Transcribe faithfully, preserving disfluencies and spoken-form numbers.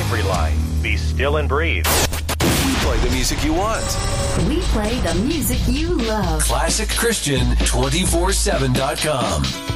Ivory Line. Be still and breathe. We play the music you want. We play the music you love. Classic Christian two four seven dot com.